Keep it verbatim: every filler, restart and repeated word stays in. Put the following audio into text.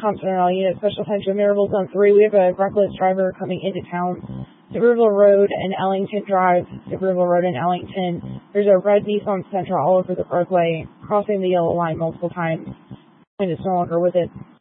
Thompson and all units, special attention, Maryville Zone three. We have a reckless driver coming into town. Sevierville Road and Ellington Drive, Sevierville Road and Ellington. There's a red Nissan Sentra all over the roadway, crossing the yellow line multiple times, and it's no longer with it.